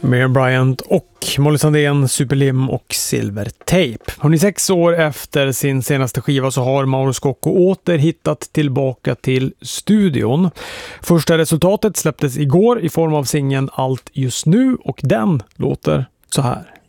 Miriam Bryant och Molly Sandén, Superlim och Silvertape. 6 år efter sin senaste skiva så har Mauro Scocco åter hittat tillbaka till studion. Första resultatet släpptes igår i form av singeln Allt just nu och den låter så här.